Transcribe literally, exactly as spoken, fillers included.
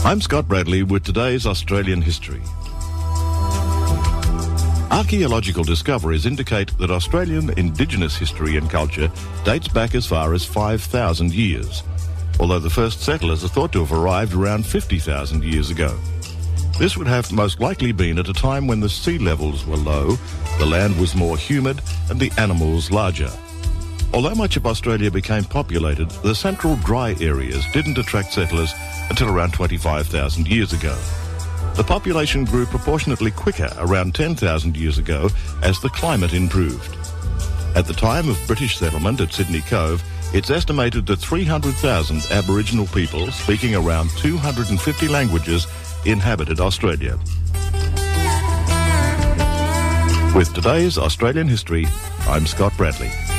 I'm Scott Bradley with today's Australian history. Archaeological discoveries indicate that Australian Indigenous history and culture dates back as far as five thousand years, although the first settlers are thought to have arrived around fifty thousand years ago. This would have most likely been at a time when the sea levels were low, the land was more humid, and the animals larger. Although much of Australia became populated, the central dry areas didn't attract settlers until around twenty-five thousand years ago. The population grew proportionately quicker around ten thousand years ago as the climate improved. At the time of British settlement at Sydney Cove, it's estimated that three hundred thousand Aboriginal people speaking around two hundred fifty languages inhabited Australia. With today's Australian history, I'm Scott Bradley.